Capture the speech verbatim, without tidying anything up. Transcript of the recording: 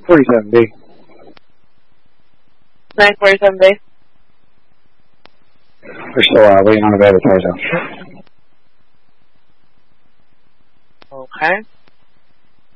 forty-seven B. nine forty-seven B. We're still uh, waiting on a bed at Tarzo. Okay.